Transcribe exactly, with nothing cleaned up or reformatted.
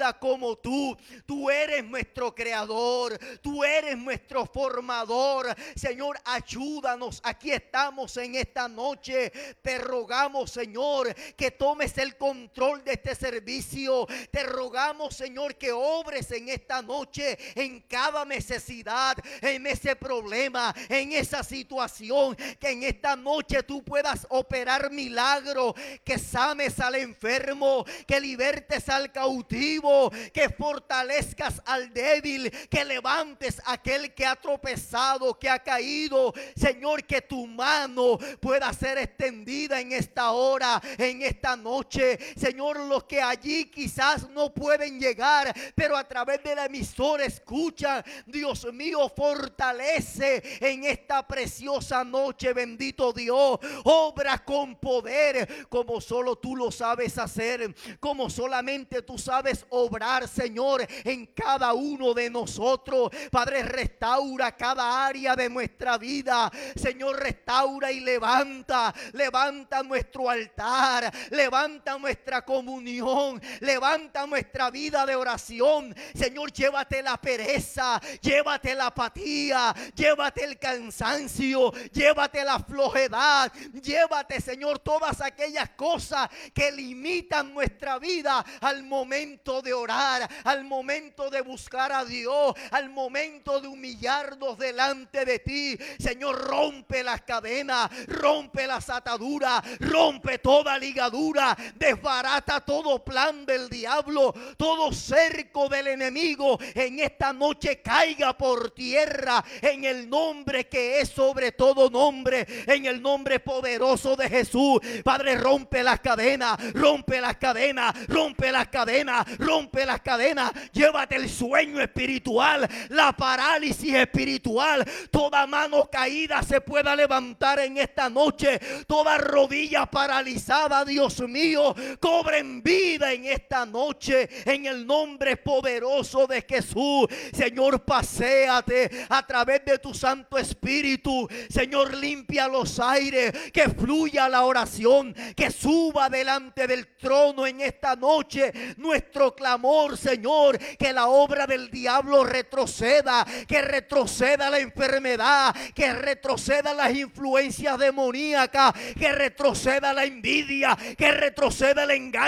vida como tú. Tú eres nuestro creador, tú eres nuestro formador. Señor, ayúdanos. Aquí estamos en esta noche. Te rogamos, Señor, que tomes el control de este servicio. Te rogamos, Señor, que obres en esta noche en cada necesidad, en ese problema, en esa situación. Que en esta noche tú puedas operar milagro, que sanes al enfermo, que libertes al cautivo, que fortalezcas al débil, que levantes a aquel que ha tropezado, que ha caído. Señor, que tu mano pueda ser extendida en esta hora, en esta noche. Señor, los que allí quizás no pueden llegar, pero a través de la emisora escuchan. Dios mío, fortalece en esta preciosa noche, bendito Dios. Obra con poder, como solo tú lo sabes hacer, como solamente tú sabes obrar, Señor, en cada uno de nosotros. Padre, restaura cada área de nuestra vida. Señor, restaura y levanta, levanta nuestro altar, levanta nuestra comunión, levanta nuestra vida de oración. Señor, llévate la pereza, llévate la apatía, llévate el cansancio, llévate la flojedad, llévate, Señor, todas aquellas cosas que limitan nuestra vida al momento de orar, al momento de buscar a Dios, al momento de humillarnos delante de ti. Señor, rompe las cadenas, rompe las ataduras, rompe toda ligadura, desbarata todo plan del diablo, todo cerco del enemigo. En esta noche caiga por tierra en el nombre que es sobre todo nombre, en el nombre poderoso de Jesús. Padre, rompe las cadenas, rompe las cadenas, rompe las cadenas, rompe las cadenas. Llévate el sueño espiritual, la parálisis espiritual. Toda mano caída se pueda levantar en esta noche. Toda rodilla paralizada, Dios mío, cobren vida en esta noche en el nombre poderoso de Jesús. Señor, paséate a través de tu Santo Espíritu. Señor, limpia los aires, que fluya la oración, que suba delante del trono en esta noche nuestro clamor, Señor, que la obra del diablo retroceda, que retroceda la enfermedad, que retroceda las influencias demoníacas, que retroceda la envidia, que retroceda el engaño